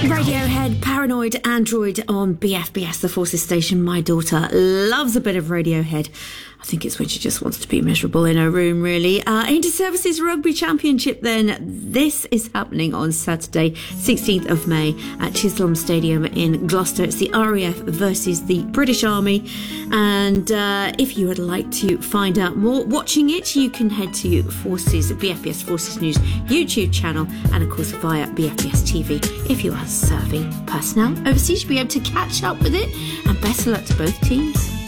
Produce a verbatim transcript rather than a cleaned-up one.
Radiohead, Paranoid Android on B F B S, the Forces station. My daughter loves a bit of Radiohead. I think it's when she just wants to be miserable in her room, really. Uh, Inter-Services Rugby Championship then. This is happening on Saturday, sixteenth of May at Chisholm Stadium in Gloucester. It's the R A F versus the British Army. And uh, if you would like to find out more watching it, you can head to Forces, B F B S Forces News YouTube channel, and of course via B F B S T V. If you are serving personnel overseas, you'll be able to catch up with it. And best of luck to both teams.